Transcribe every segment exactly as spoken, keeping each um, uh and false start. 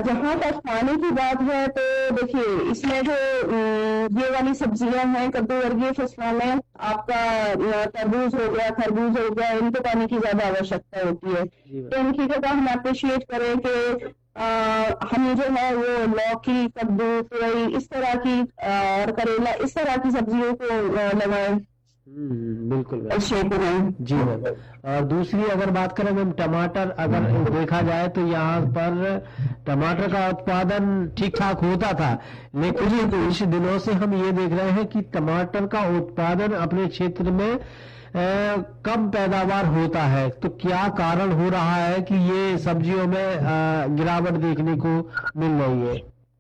जहाँ तक पानी की बात है तो देखिए इसमें जो अम, ये वाली सब्जियां हैं कद्दू वर्गीय फसलों में आपका अ, तरबूज हो गया, खरबूज हो गया, इनको पानी की ज्यादा आवश्यकता होती है। जी तो इन चीजों का हम अप्रिशिएट करें कि अ, हम जो है वो लौकी, कद्दू, तुरई इस तरह की अ, और करेला इस तरह की सब्जियों को अ, लगाएं, हम्म बिल्कुल मैम। शेप में। जी मैम। और दूसरी अगर बात करें मैम, टमाटर अगर देखा जाए तो यहाँ पर टमाटर का उत्पादन ठीक ठाक होता था, लेकिन कुछ दिनों से हम ये देख रहे हैं कि टमाटर का उत्पादन अपने क्षेत्र में अ, कम पैदावार होता है। तो क्या कारण हो रहा है कि ये सब्जियों में अ, गिरावट देखने को मिल रही है?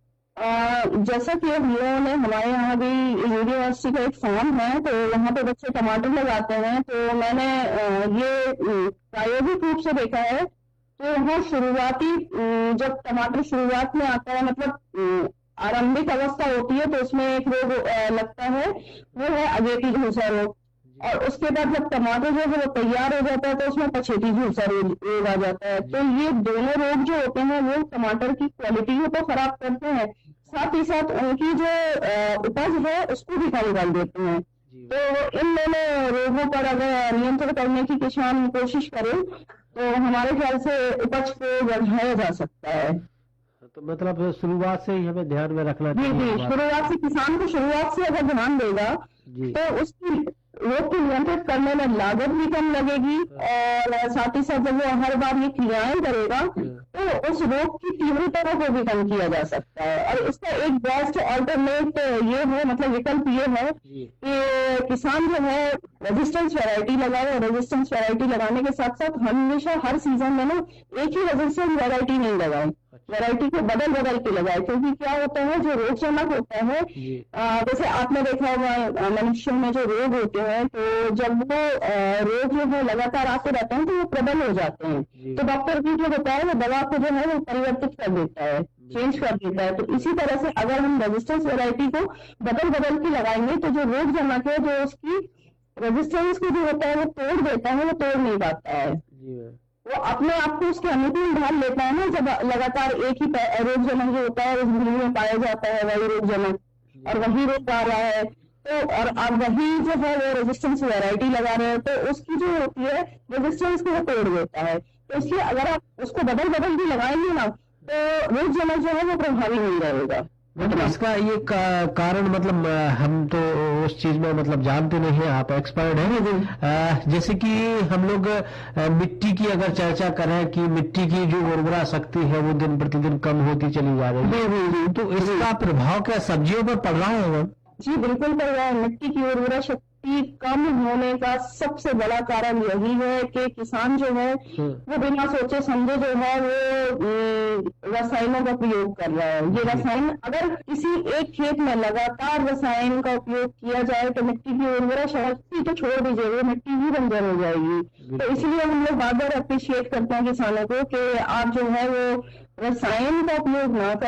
आ, जैसा कि हम लोगों ने हमारे यहाँ भी यूनिवर्सिटी का एक फार्म है तो वहाँ पे बच्चे टमाटर लगाते हैं, तो मैंने आ, ये अम, प्रायोगिक रूप से देखा है। तो वहाँ शुरुआती अम, जब टमाटर शुरुआत में आता है, मतलब अम, आरंभिक अवस्था होती है, तो उसमें एक रोग आ, लगता है, वो है अगेती झुलसा रोग। और उसके बाद जब टमाटर जो है वो तैयार हो जाता है तो उसमें पछेती झुलसा रोग रोग आ जाता है। तो ये दोनों रोग जो होते हैं वो टमाटर की क्वालिटी को तो खराब करते हैं, साथ ही साथ उनकी जो अ, उपज है उसको भी कम कर देते हैं। तो इन दोनों रोगों पर अगर नियंत्रण करने की किसान कोशिश करें तो हमारे ख्याल से उपज को बढ़ाया जा सकता है। तो मतलब शुरुआत से ही हमें ध्यान में रखना जी चाहिए जी, इस बात शुरुआत से किसान को शुरुआत से अगर ध्यान देगा जी। तो उसकी रोग को नियंत्रित करने में लागत भी कम लगेगी, और साथ ही साथ जब वो हर बार ये क्रियाएं करेगा तो उस रोग की तीव्रता को भी कम किया जा सकता है। और इसका एक बेस्ट ऑल्टरनेट ये है, मतलब विकल्प ये है कि किसान जो है रेजिस्टेंस वैरायटी लगाए, और रेजिस्टेंस वैरायटी लगाने के साथ साथ हमेशा हर सीजन में ना एक ही रेजिस्टेंस वैरायटी नहीं लगाए, वैरायटी को बदल बदल के लगाए। क्योंकि क्या होता है, जो रोग जनक होता है, आ, जैसे आपने देखा होगा मनुष्यों में जो रोग होते हैं, तो जब वो आ, रोग जो है लगातार आते रहते हैं तो वो प्रबल हो जाते हैं। तो डॉक्टर भी जो होता है वो दवा को जो है वो परिवर्तित कर देता है, चेंज कर देता है। तो इसी तरह से अगर हम रेजिस्टेंस वैरायटी को बदल बदल के लगाएंगे तो जो रोग जनक है, जो उसकी रेजिस्टेंस को जो होता है वो तोड़ देता है, वो तोड़ नहीं पाता है, वो अपने आप को उसके अनुकूल ढाल लेता है ना। जब लगातार एक ही रोग जनक जो होता है उस भूमि में पाया जाता है वही रोग जनक, और वही रोग आ रहा है, तो और आप वही जो है वो रेजिस्टेंस वैरायटी लगा रहे हैं, तो उसकी जो होती है रेजिस्टेंस को वो तोड़ देता है। तो इसलिए अगर आप उसको बदल बदल भी लगाएंगे ना तो रोग जनक जो है वो प्रभावी नहीं रहेगा। मतलब इसका ये का, कारण मतलब अ, हम तो उस चीज में मतलब जानते नहीं है, आप एक्सपर्ट हैं। जैसे कि हम लोग अ, मिट्टी की अगर चर्चा करें कि मिट्टी की जो उर्वरा शक्ति है वो दिन प्रतिदिन कम होती चली जा रही है, तो इसका प्रभाव क्या सब्जियों पर पड़ रहा है? जी बिल्कुल पड़ रहा है। मिट्टी की उर्वरा शक्ति कम होने का सबसे बड़ा कारण यही है कि किसान जो है वो बिना सोचे समझे जो है वो रसायनों का प्रयोग कर रहा है। ये रसायन अगर किसी एक खेत में लगातार रसायन का उपयोग किया जाए तो मिट्टी की उर्वरा शक्ति तो छोड़ दीजिए, वो मिट्टी ही बंजर हो जाएगी। तो इसलिए हम लोग बार बार अप्रिशिएट करते हैं किसानों को कि आप जो है वो रसायन का उपयोग ना करें।